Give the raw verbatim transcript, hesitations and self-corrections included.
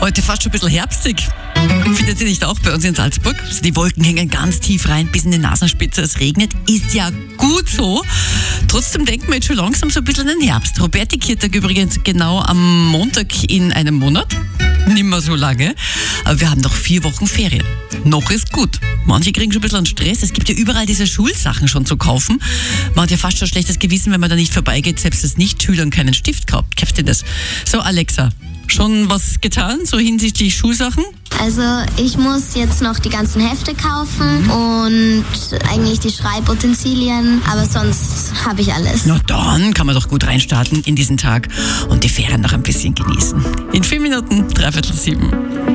Heute fast schon ein bisschen herbstig. Findet ihr nicht auch bei uns in Salzburg? Also die Wolken hängen ganz tief rein, bis in die Nasenspitze. Es regnet. Ist ja gut so. Trotzdem denken wir jetzt schon langsam so ein bisschen an den Herbst. Roberti Kirtag übrigens genau am Montag in einem Monat. Nimmer so lange. Aber wir haben noch vier Wochen Ferien. Noch ist gut. Manche kriegen schon ein bisschen an Stress. Es gibt ja überall diese Schulsachen schon zu kaufen. Man hat ja fast schon schlechtes Gewissen, wenn man da nicht vorbeigeht, selbst als Nicht-Schüler und keinen Stift kauft. Kauft ihr das? So, Alexa, schon was getan, so hinsichtlich Schulsachen? Also ich muss jetzt noch die ganzen Hefte kaufen und eigentlich die Schreibutensilien, aber sonst habe ich alles. Na dann kann man doch gut reinstarten in diesen Tag und die Ferien noch ein bisschen genießen. In vier Minuten, dreiviertel sieben.